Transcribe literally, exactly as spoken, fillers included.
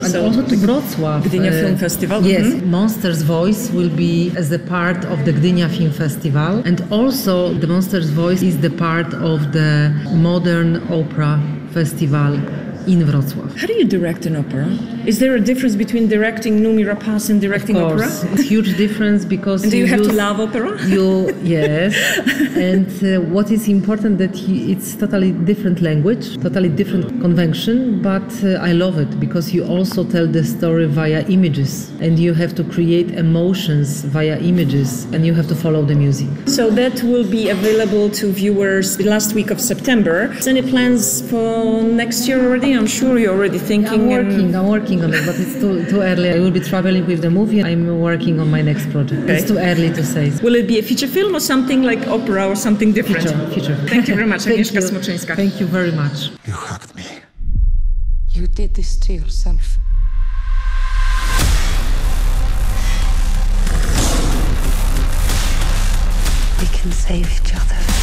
And So also to Wrocław. Gdynia uh, Film Festival. Yes, Mhm. Monsters Voice will be as a part of the Gdynia Film Festival. And also the Monsters Voice is the part of the Modern Opera Festival in Wrocław. How do you direct an opera? Is there a difference between directing Noomi Rapace and directing Of opera? course, it's huge difference because And do you have to use- love opera? You yes, and uh, what is important that he, it's totally different language, totally different convention. But uh, I love it because you also tell the story via images, and you have to create emotions via images, and you have to follow the music. So that will be available to viewers the last week of September. Any plans for next year already? I'm sure you're already thinking. I'm and- working, I'm working on it, but it's too too early. I will be traveling with the movie. I'm working on my next project. Okay. It's too early to say. Will it be a feature film or something like opera or something different? Future, future. Thank you very much, Thank Agnieszka you. Smoczyńska. Thank you very much. You hugged me. You did this to yourself. We can save each other.